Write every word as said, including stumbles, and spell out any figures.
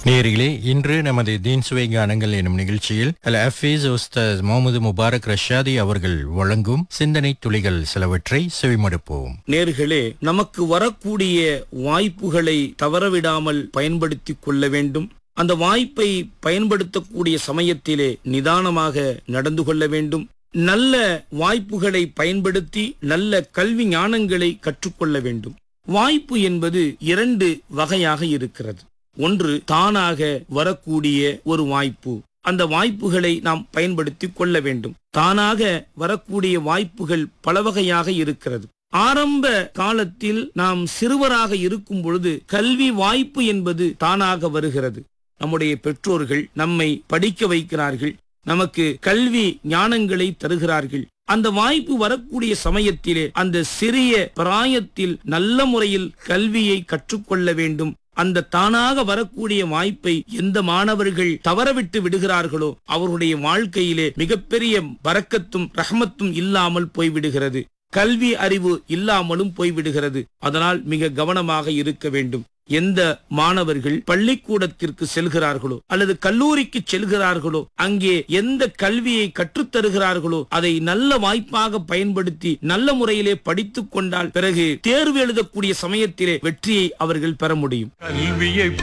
நேயர்களே, இன்று நமது தீன் சுவை கானங்கள் எனும் நிகழ்ச்சியில் அல் ஹஃபீஸ் உஸ்தாஸ் முகமது முபாரக் ரஷாதி அவர்கள் வழங்கும் சிந்தனை துளிகள் சிலவற்றை செவிமடுப்போம். நேயர்களே, நமக்கு வரக்கூடிய வாய்ப்புகளை தவறவிடாமல் பயன்படுத்திக் கொள்ள வேண்டும். அந்த வாய்ப்பை பயன்படுத்தக்கூடிய சமயத்திலே நிதானமாக நடந்து கொள்ள வேண்டும். நல்ல வாய்ப்புகளை பயன்படுத்தி நல்ல கல்வி ஞானங்களை கற்றுக்கொள்ள வேண்டும். வாய்ப்பு என்பது இரண்டு வகையாக இருக்கிறது. ஒன்று தானாக வரக்கூடிய ஒரு வாய்ப்பு. அந்த வாய்ப்புகளை நாம் பயன்படுத்தி கொள்ள வேண்டும். தானாக வரக்கூடிய வாய்ப்புகள் பல வகையாக இருக்கிறது. ஆரம்ப காலத்தில் நாம் சிறுவராக இருக்கும் பொழுது கல்வி வாய்ப்பு என்பது தானாக வருகிறது. நம்முடைய பெற்றோர்கள் நம்மை படிக்க வைக்கிறார்கள், நமக்கு கல்வி ஞானங்களை தருகிறார்கள். அந்த வாய்ப்பு வரக்கூடிய சமயத்திலே அந்த சிறிய பிராயத்தில் நல்ல முறையில் கல்வியை கற்றுக்கொள்ள வேண்டும். அந்த தானாக வரக்கூடிய வாய்ப்பை எந்த மாணவர்கள் தவறவிட்டு விடுகிறார்களோ அவருடைய வாழ்க்கையிலே மிகப்பெரிய பரக்கத்தும் ரஹ்மத்தும் இல்லாமல் போய்விடுகிறது. கல்வி அறிவு இல்லாமலும் போய்விடுகிறது. அதனால் மிக கவனமாக இருக்க வேண்டும். எந்த மாணவர்கள் பள்ளிக்கூடத்திற்கு செல்கிறார்களோ அல்லது கல்லூரிக்கு செல்கிறார்களோ அங்கே எந்த கல்வியை கற்றுத்தருகிறார்களோ அதை நல்ல வாய்ப்பாக பயன்படுத்தி நல்ல முறையிலே படித்துக் கொண்டால் பிறகு தேர்வு எழுதக்கூடிய சமயத்திலே வெற்றியை அவர்கள் பெற முடியும். கல்வியை